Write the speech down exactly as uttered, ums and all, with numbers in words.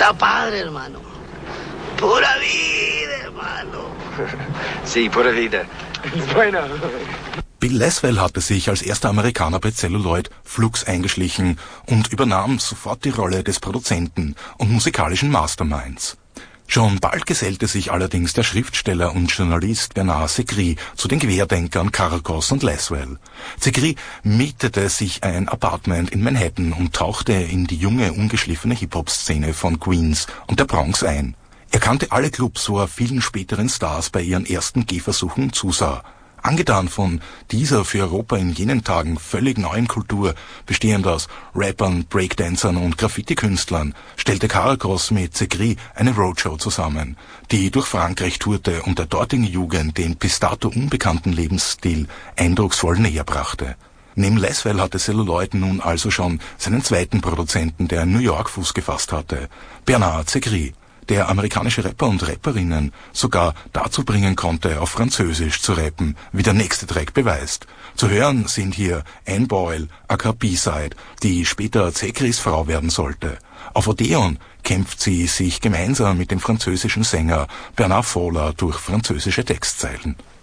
Está padre, hermano. Pura vida, hermano. Sí, pura vida. Bueno. Bill Laswell hatte sich als erster Amerikaner bei Celluloid flugs eingeschlichen und übernahm sofort die Rolle des Produzenten und musikalischen Masterminds. Schon bald gesellte sich allerdings der Schriftsteller und Journalist Bernard Segris zu den Querdenkern Caracos und Laswell. Segris mietete sich ein Apartment in Manhattan und tauchte in die junge, ungeschliffene Hip-Hop-Szene von Queens und der Bronx ein. Er kannte alle Clubs, wo er vielen späteren Stars bei ihren ersten Gehversuchen zusah. Angetan von dieser für Europa in jenen Tagen völlig neuen Kultur, bestehend aus Rappern, Breakdancern und Graffiti-Künstlern, stellte Caracos mit Segris eine Roadshow zusammen, die durch Frankreich tourte und der dortigen Jugend den bis dato unbekannten Lebensstil eindrucksvoll näher brachte. Neben Laswell hatte Celluloid nun also schon seinen zweiten Produzenten, der in New York Fuß gefasst hatte, Bernard Segris, der amerikanische Rapper und Rapperinnen sogar dazu bringen konnte, auf Französisch zu rappen, wie der nächste Track beweist. Zu hören sind hier Anne Boyle, aka B-Side, die später Segris Frau werden sollte. Auf Odeon kämpft sie sich gemeinsam mit dem französischen Sänger Bernard Fowler durch französische Textzeilen.